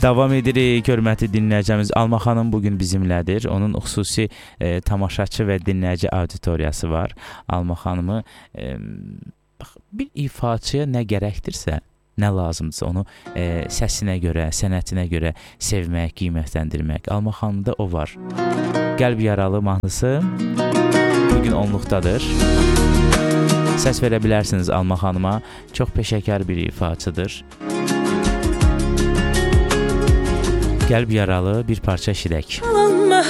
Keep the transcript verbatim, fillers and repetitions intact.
Davam edirik, hörmətli dinləyicimiz. Alma xanım bugün bizimlədir. Onun xüsusi e, tamaşaçı və dinləyici auditoriyası var. Alma xanımı e, bax, bir ifaçıya nə gərəkdirsə, nə lazımdırsa onu e, səsinə görə, sənətinə görə sevmək, qiymətləndirmək. Alma xanımda o var. Qəlb yaralı mahnısı bugün onluqdadır. Səs verə bilərsiniz Alma xanıma. Çox peşəkar bir ifaçıdır. Qəlb yaralı bir parça eşidək.